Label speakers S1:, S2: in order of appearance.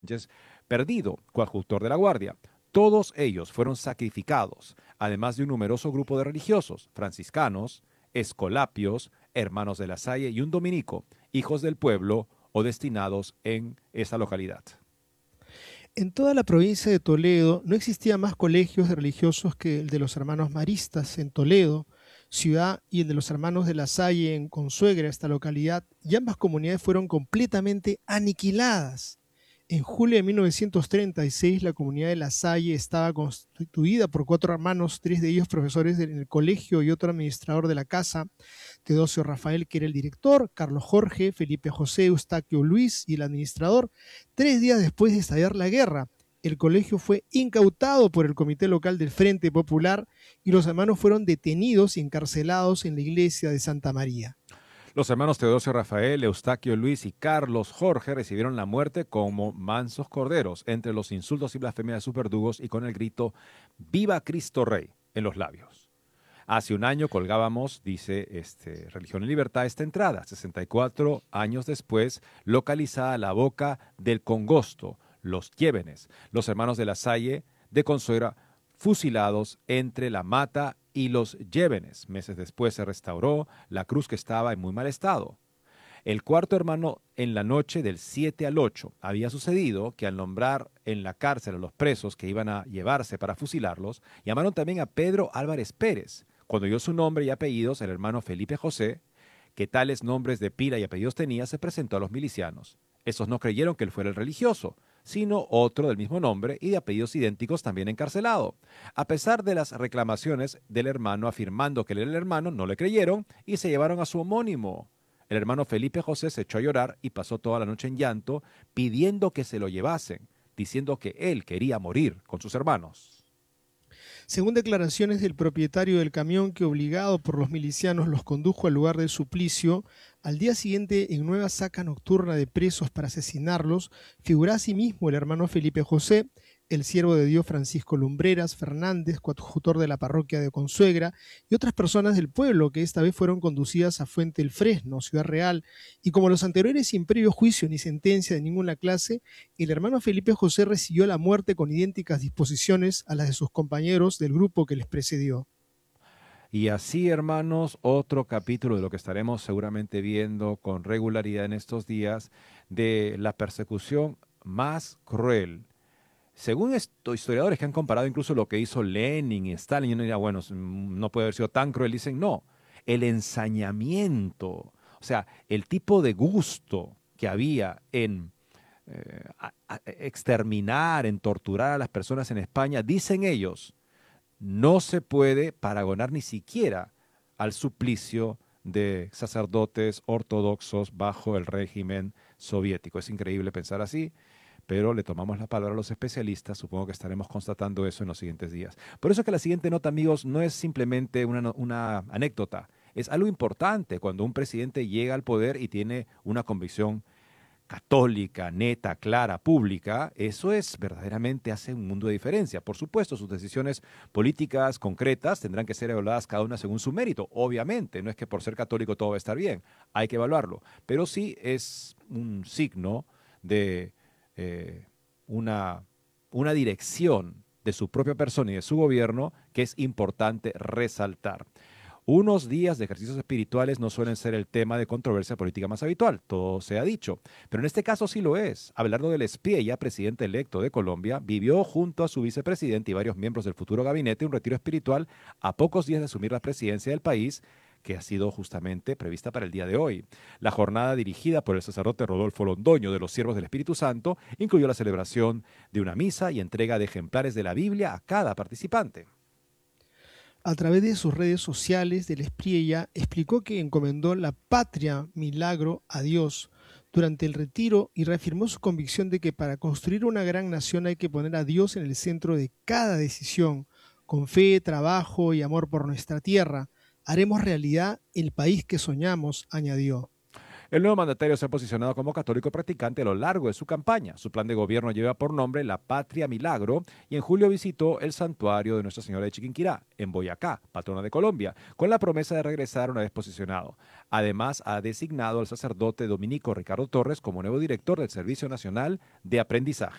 S1: Perdido, coadjutor de la Guardia. Todos ellos fueron sacrificados, además de un numeroso grupo de religiosos, franciscanos, escolapios, hermanos de la Salle y un dominico, hijos del pueblo o destinados en esa localidad.
S2: En toda la provincia de Toledo no existía más colegios religiosos que el de los hermanos maristas en Toledo, ciudad, y el de los hermanos de la Salle en Consuegra, esta localidad, y ambas comunidades fueron completamente aniquiladas. En julio de 1936, la comunidad de La Salle estaba constituida por 4 hermanos, 3 de ellos profesores en el colegio y otro administrador de la casa, Teodosio Rafael, que era el director, Carlos Jorge, Felipe José, Eustaquio Luis y el administrador. 3 días después de estallar la guerra, el colegio fue incautado por el Comité Local del Frente Popular y los hermanos fueron detenidos y encarcelados en la iglesia de Santa María.
S1: Los hermanos Teodosio Rafael, Eustaquio Luis y Carlos Jorge recibieron la muerte como mansos corderos, entre los insultos y blasfemias de sus verdugos y con el grito ¡Viva Cristo Rey! En los labios. Hace un año colgábamos, dice Religión y Libertad, esta entrada, 64 años después, localizada a la boca del Congosto, los Llévenes, los hermanos de la Salle de Consuegra, fusilados entre la Mata y los Llévenes. Meses después se restauró la cruz que estaba en muy mal estado. El cuarto hermano, en la noche del 7 al 8, había sucedido que al nombrar en la cárcel a los presos que iban a llevarse para fusilarlos, llamaron también a Pedro Álvarez Pérez. Cuando oyó su nombre y apellidos, el hermano Felipe José, que tales nombres de pila y apellidos tenía, se presentó a los milicianos. Estos no creyeron que él fuera el religioso, sino otro del mismo nombre y de apellidos idénticos también encarcelado. A pesar de las reclamaciones del hermano afirmando que él era el hermano, no le creyeron y se llevaron a su homónimo. El hermano Felipe José se echó a llorar y pasó toda la noche en llanto, pidiendo que se lo llevasen, diciendo que él quería morir con sus hermanos.
S2: Según declaraciones del propietario del camión que, obligado por los milicianos, los condujo al lugar del suplicio, al día siguiente, en nueva saca nocturna de presos para asesinarlos, figura asimismo el hermano Felipe José, el siervo de Dios Francisco Lumbreras Fernández, coadjutor de la parroquia de Consuegra, y otras personas del pueblo que esta vez fueron conducidas a Fuente el Fresno, Ciudad Real, y como los anteriores sin previo juicio ni sentencia de ninguna clase, el hermano Felipe José recibió la muerte con idénticas disposiciones a las de sus compañeros del grupo que les precedió.
S1: Y así, hermanos, otro capítulo de lo que estaremos seguramente viendo con regularidad en estos días, de la persecución más cruel. Según estos historiadores que han comparado incluso lo que hizo Lenin y Stalin, y uno dirá, bueno, no puede haber sido tan cruel, dicen, no, el ensañamiento, o sea, el tipo de gusto que había en exterminar, en torturar a las personas en España, dicen ellos, no se puede paragonar ni siquiera al suplicio de sacerdotes ortodoxos bajo el régimen soviético. Es increíble pensar así, pero le tomamos la palabra a los especialistas. Supongo que estaremos constatando eso en los siguientes días. Por eso que la siguiente nota, amigos, no es simplemente una anécdota. Es algo importante cuando un presidente llega al poder y tiene una convicción católica, neta, clara, pública. Eso es verdaderamente hace un mundo de diferencia. Por supuesto, sus decisiones políticas concretas tendrán que ser evaluadas cada una según su mérito. Obviamente, no es que por ser católico todo va a estar bien, hay que evaluarlo. Pero sí es un signo de eh, una, una dirección de su propia persona y de su gobierno que es importante resaltar. Unos días de ejercicios espirituales no suelen ser el tema de controversia política más habitual, todo se ha dicho, pero en este caso sí lo es. Abelardo del Espie, ya presidente electo de Colombia, vivió junto a su vicepresidente y varios miembros del futuro gabinete un retiro espiritual a pocos días de asumir la presidencia del país, que ha sido justamente prevista para el día de hoy. La jornada, dirigida por el sacerdote Rodolfo Londoño de los Siervos del Espíritu Santo, incluyó la celebración de una misa y entrega de ejemplares de la Biblia a cada participante.
S2: A través de sus redes sociales, Del Espriella explicó que encomendó la patria milagro a Dios durante el retiro y reafirmó su convicción de que para construir una gran nación hay que poner a Dios en el centro de cada decisión. Con fe, trabajo y amor por nuestra tierra, haremos realidad el país que soñamos, añadió.
S1: El nuevo mandatario se ha posicionado como católico practicante a lo largo de su campaña. Su plan de gobierno lleva por nombre La Patria Milagro y en julio visitó el santuario de Nuestra Señora de Chiquinquirá, en Boyacá, patrona de Colombia, con la promesa de regresar una vez posicionado. Además, ha designado al sacerdote dominico Ricardo Torres como nuevo director del Servicio Nacional de Aprendizaje.